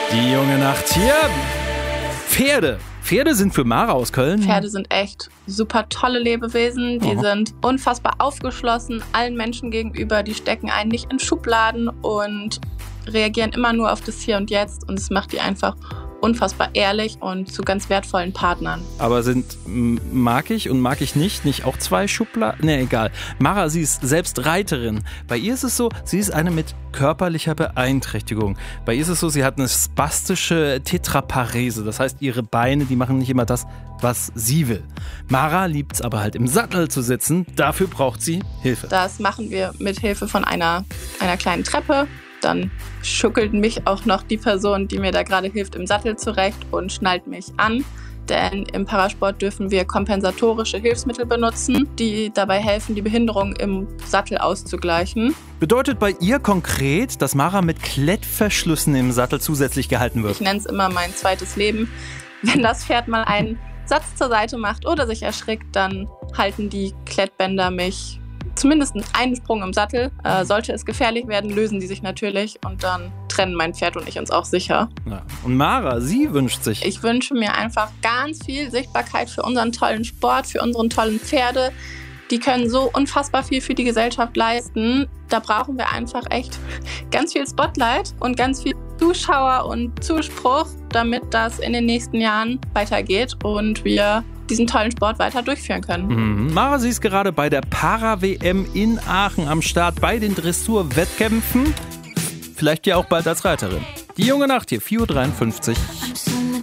Die junge Nacht hier. Pferde. Pferde sind für Mara aus Köln. Pferde sind echt super tolle Lebewesen. Die sind unfassbar aufgeschlossen allen Menschen gegenüber. Die stecken einen nicht in Schubladen und reagieren immer nur auf das Hier und Jetzt. Und es macht die einfach unfassbar ehrlich und zu ganz wertvollen Partnern. Aber mag ich und mag ich nicht auch zwei Schubladen? Ne, egal. Mara, sie ist selbst Reiterin. Bei ihr ist es so, sie ist eine mit körperlicher Beeinträchtigung. Bei ihr ist es so, sie hat eine spastische Tetraparese. Das heißt, ihre Beine, die machen nicht immer das, was sie will. Mara liebt es aber halt im Sattel zu sitzen. Dafür braucht sie Hilfe. Das machen wir mit Hilfe von einer kleinen Treppe. Dann schuckelt mich auch noch die Person, die mir da gerade hilft, im Sattel zurecht und schnallt mich an. Denn im Parasport dürfen wir kompensatorische Hilfsmittel benutzen, die dabei helfen, die Behinderung im Sattel auszugleichen. Bedeutet bei ihr konkret, dass Mara mit Klettverschlüssen im Sattel zusätzlich gehalten wird? Ich nenne es immer mein zweites Leben. Wenn das Pferd mal einen Satz zur Seite macht oder sich erschrickt, dann halten die Klettbänder mich zumindest einen Sprung im Sattel. Sollte es gefährlich werden, lösen die sich natürlich und dann trennen mein Pferd und ich uns auch sicher. Ja. Und Mara, sie wünscht sich? Ich wünsche mir einfach ganz viel Sichtbarkeit für unseren tollen Sport, für unsere tollen Pferde. Die können so unfassbar viel für die Gesellschaft leisten. Da brauchen wir einfach echt ganz viel Spotlight und ganz viel Zuschauer und Zuspruch, damit das in den nächsten Jahren weitergeht und wir diesen tollen Sport weiter durchführen können. Mara, sie ist gerade bei der Para-WM in Aachen am Start bei den Dressurwettkämpfen. Vielleicht ja auch bald als Reiterin. Die junge Nacht hier, 4:53 Uhr.